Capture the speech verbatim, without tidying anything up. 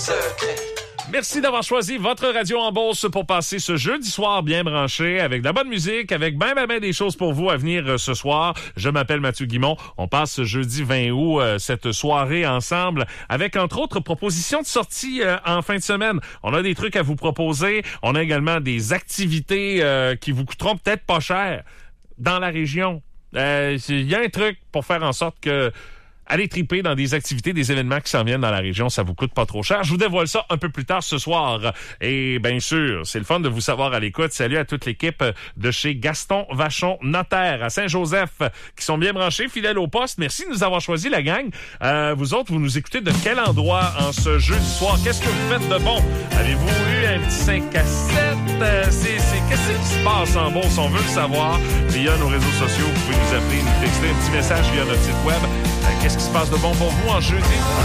secret. Merci d'avoir choisi votre radio en Beauce pour passer ce jeudi soir bien branché avec de la bonne musique, avec ben ben ben des choses pour vous à venir euh, ce soir. Je m'appelle Mathieu Guimont. On passe ce jeudi vingt août euh, cette soirée ensemble avec entre autres propositions de sortie euh, en fin de semaine. On a des trucs à vous proposer. On a également des activités euh, qui vous coûteront peut-être pas cher dans la région. Il euh, y a un truc pour faire en sorte que allez triper dans des activités, des événements qui s'en viennent dans la région, ça vous coûte pas trop cher. Je vous dévoile ça un peu plus tard ce soir. Et bien sûr, c'est le fun de vous savoir à l'écoute. Salut à toute l'équipe de chez Gaston Vachon Notaire à Saint-Joseph qui sont bien branchés, fidèles au poste. Merci de nous avoir choisi la gang. Euh, vous autres, vous nous écoutez de quel endroit en ce jeudi soir? Qu'est-ce que vous faites de bon? Avez-vous eu un petit cinq à sept? Euh, c'est, c'est, qu'est-ce qui se passe en Beauce? On veut le savoir. Via nos réseaux sociaux, vous pouvez nous appeler, nous texter un petit message via notre site web. Euh, qu'est-ce qui se passe de bon pour vous en jeudi?